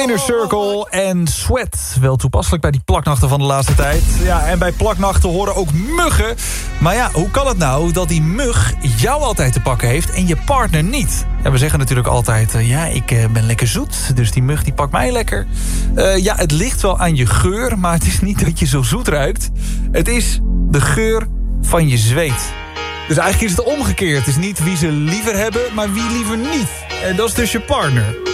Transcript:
Inner Circle en Sweat. Wel toepasselijk bij die plaknachten van de laatste tijd. Ja, en bij plaknachten horen ook muggen. Maar ja, hoe kan het nou dat die mug jou altijd te pakken heeft en je partner niet? Ja, we zeggen natuurlijk altijd, ik ben lekker zoet, dus die mug die pakt mij lekker. Ja, het ligt wel aan je geur, maar het is niet dat je zo zoet ruikt. Het is de geur van je zweet. Dus eigenlijk is het omgekeerd. Het is niet wie ze liever hebben, maar wie liever niet. En dat is dus je partner.